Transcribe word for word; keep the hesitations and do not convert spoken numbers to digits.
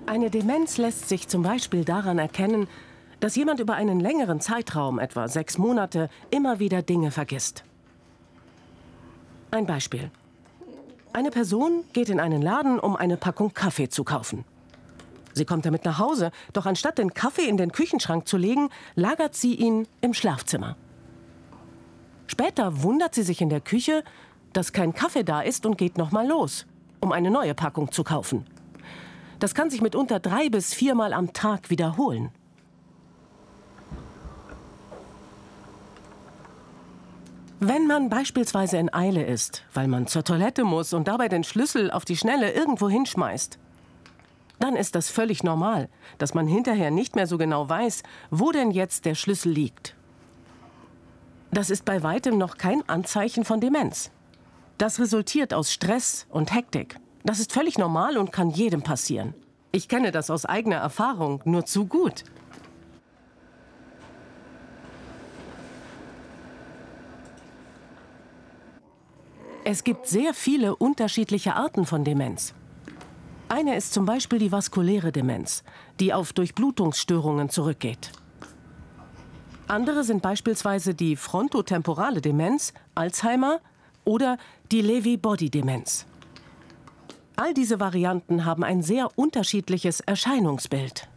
Eine Demenz lässt sich zum Beispiel daran erkennen, dass jemand über einen längeren Zeitraum, etwa sechs Monate, immer wieder Dinge vergisst. Ein Beispiel. Eine Person geht in einen Laden, um eine Packung Kaffee zu kaufen. Sie kommt damit nach Hause, doch anstatt den Kaffee in den Küchenschrank zu legen, lagert sie ihn im Schlafzimmer. Später wundert sie sich in der Küche, dass kein Kaffee da ist und geht nochmal los, um eine neue Packung zu kaufen. Das kann sich mitunter drei bis viermal am Tag wiederholen. Wenn man beispielsweise in Eile ist, weil man zur Toilette muss und dabei den Schlüssel auf die Schnelle irgendwo hinschmeißt, dann ist das völlig normal, dass man hinterher nicht mehr so genau weiß, wo denn jetzt der Schlüssel liegt. Das ist bei weitem noch kein Anzeichen von Demenz. Das resultiert aus Stress und Hektik. Das ist völlig normal und kann jedem passieren. Ich kenne das aus eigener Erfahrung nur zu gut. Es gibt sehr viele unterschiedliche Arten von Demenz. Eine ist zum Beispiel die vaskuläre Demenz, die auf Durchblutungsstörungen zurückgeht. Andere sind beispielsweise die frontotemporale Demenz, Alzheimer oder die Lewy-Body-Demenz. All diese Varianten haben ein sehr unterschiedliches Erscheinungsbild.